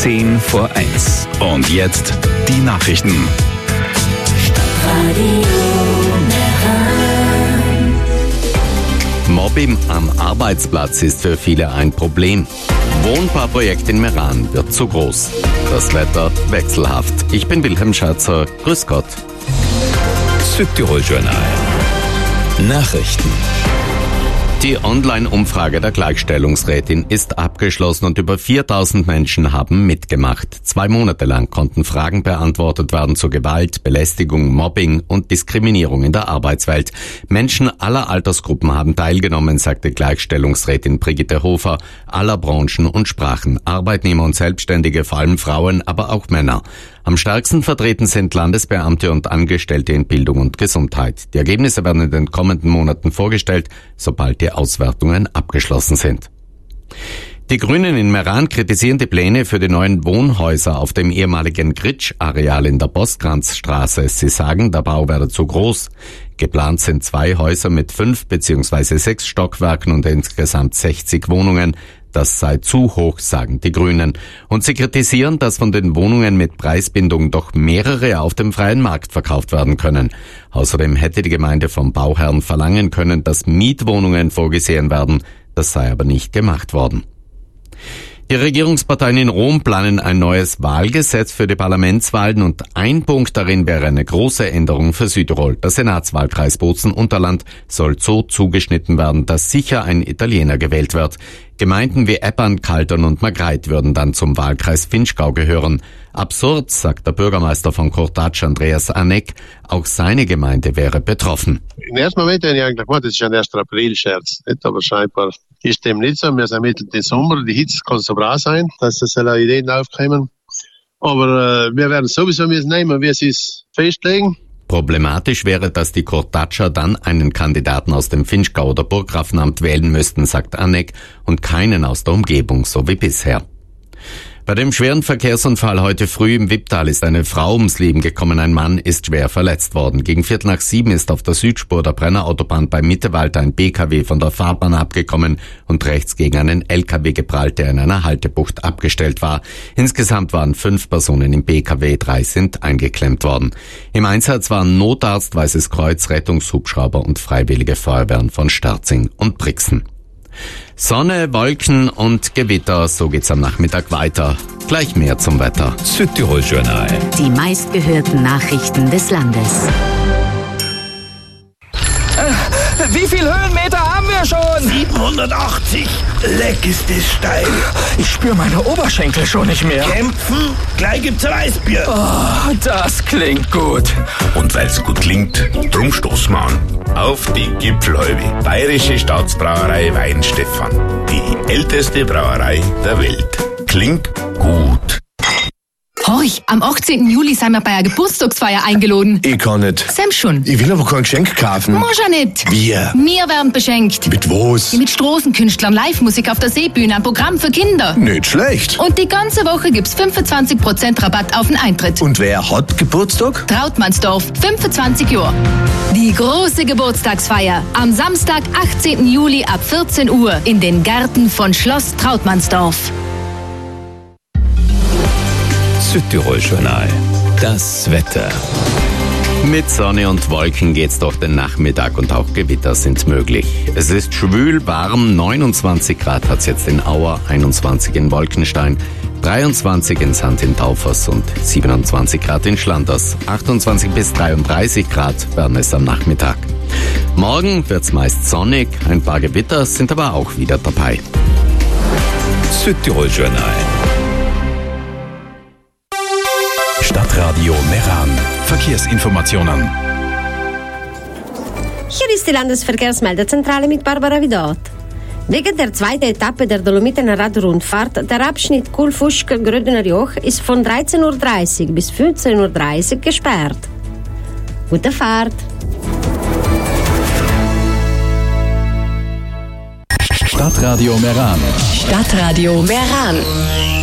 10 vor 1. Und jetzt die Nachrichten. Mobbing am Arbeitsplatz ist für viele ein Problem. Wohnbauprojekt in Meran wird zu groß. Das Wetter wechselhaft. Ich bin Wilhelm Scherzer. Grüß Gott. Südtirol-Journal. Nachrichten. Die Online-Umfrage der Gleichstellungsrätin ist abgeschlossen und über 4000 Menschen haben mitgemacht. 2 Monate lang konnten Fragen beantwortet werden zu Gewalt, Belästigung, Mobbing und Diskriminierung in der Arbeitswelt. Menschen aller Altersgruppen haben teilgenommen, sagte Gleichstellungsrätin Brigitte Hofer, aller Branchen und Sprachen, Arbeitnehmer und Selbstständige, vor allem Frauen, aber auch Männer. Am stärksten vertreten sind Landesbeamte und Angestellte in Bildung und Gesundheit. Die Ergebnisse werden in den kommenden Monaten vorgestellt, sobald die Auswertungen abgeschlossen sind. Die Grünen in Meran kritisieren die Pläne für die neuen Wohnhäuser auf dem ehemaligen Gritsch-Areal in der Boskranzstraße. Sie sagen, der Bau werde zu groß. Geplant sind 2 Häuser mit 5 bzw. 6 Stockwerken und insgesamt 60 Wohnungen. Das sei zu hoch, sagen die Grünen. Und sie kritisieren, dass von den Wohnungen mit Preisbindung doch mehrere auf dem freien Markt verkauft werden können. Außerdem hätte die Gemeinde vom Bauherrn verlangen können, dass Mietwohnungen vorgesehen werden. Das sei aber nicht gemacht worden. Die Regierungsparteien in Rom planen ein neues Wahlgesetz für die Parlamentswahlen und ein Punkt darin wäre eine große Änderung für Südtirol. Der Senatswahlkreis Bozen-Unterland soll so zugeschnitten werden, dass sicher ein Italiener gewählt wird. Gemeinden wie Eppern, Kaltern und Magreit würden dann zum Wahlkreis Vinschgau gehören. Absurd, sagt der Bürgermeister von Kurtatsch, Andreas Anek, auch seine Gemeinde wäre betroffen. Im ersten Moment habe ich eigentlich gedacht, das ist ein 1. April-Scherz. Aber scheinbar ist dem nicht so. Wir sind mitten im Sommer, die Hitze kann so brav sein, dass das Ideen aufkommen. Aber wir werden sowieso nehmen, wie sie es festlegen. Problematisch wäre, dass die Kurtatscher dann einen Kandidaten aus dem Vinschgau oder Burggrafenamt wählen müssten, sagt Anek, und keinen aus der Umgebung, so wie bisher. Bei dem schweren Verkehrsunfall heute früh im Wipptal ist eine Frau ums Leben gekommen, ein Mann ist schwer verletzt worden. Gegen 6:45 ist auf der Südspur der Brennerautobahn bei Mittewald ein BKW von der Fahrbahn abgekommen und rechts gegen einen LKW geprallt, der in einer Haltebucht abgestellt war. Insgesamt waren 5 Personen im BKW, 3 sind eingeklemmt worden. Im Einsatz waren Notarzt, Weißes Kreuz, Rettungshubschrauber und Freiwillige Feuerwehren von Sterzing und Brixen. Sonne, Wolken und Gewitter, so geht's am Nachmittag weiter. Gleich mehr zum Wetter. Südtirol-Journal. Die meistgehörten Nachrichten des Landes. Wie viel Höhenmeter haben wir schon? 780. Leck ist das steil. Ich spüre meine Oberschenkel schon nicht mehr. Kämpfen? Gleich gibt's ein Weißbier. Oh, das klingt gut. Und weil's gut klingt, drum stoßen wir an. Auf die Gipfelhäube. Bayerische Staatsbrauerei Weinstefan. Die älteste Brauerei der Welt. Klingt gut. Horch, am 18. Juli sind wir bei einer Geburtstagsfeier eingeladen. Ich kann nicht. Sam schon. Ich will aber kein Geschenk kaufen. Muss ja nicht. Wir? Wir werden beschenkt. Mit was? Mit Straßenkünstlern, Live-Musik auf der Seebühne, ein Programm für Kinder. Nicht schlecht. Und die ganze Woche gibt's 25% Rabatt auf den Eintritt. Und wer hat Geburtstag? Trautmannsdorf, 25 Jahre. Die große Geburtstagsfeier am Samstag, 18. Juli ab 14 Uhr in den Gärten von Schloss Trautmannsdorf. Südtirol-Journal. Das Wetter. Mit Sonne und Wolken geht's durch den Nachmittag und auch Gewitter sind möglich. Es ist schwül, warm, 29 Grad hat's jetzt in Auer, 21 in Wolkenstein, 23 in St. in Taufers und 27 Grad in Schlanders. 28 bis 33 Grad werden es am Nachmittag. Morgen wird's meist sonnig, ein paar Gewitter sind aber auch wieder dabei. Südtirol-Journal. Stadtradio Meran. Verkehrsinformationen. Hier ist die Landesverkehrsmeldezentrale mit Barbara Vidot. Wegen der zweiten Etappe der Dolomiten-Radrundfahrt, der Abschnitt Kulfuschk-Grödener Joch, ist von 13:30 Uhr bis 15:30 Uhr gesperrt. Gute Fahrt! Stadtradio Meran. Stadtradio Meran.